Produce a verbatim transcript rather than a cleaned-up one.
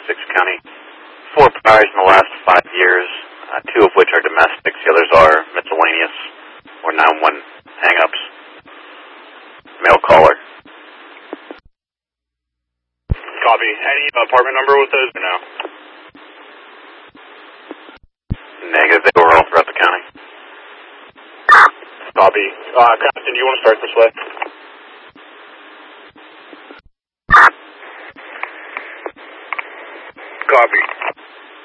Essex County. Four priors in the last five years, uh, two of which are domestic. The others are miscellaneous or nine one one hang-ups. Mail caller. Copy. Any apartment number with those or no? Negative. They were all throughout the county. Copy. Uh, Captain, do you want to start this way? Copy.